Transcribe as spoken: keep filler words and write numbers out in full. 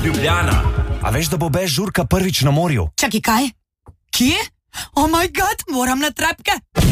Ljubljana. A veš, da bo bez žurka prvič na morju? Čakaj, kaj? Kje? Oh moj bog, moram na trapke.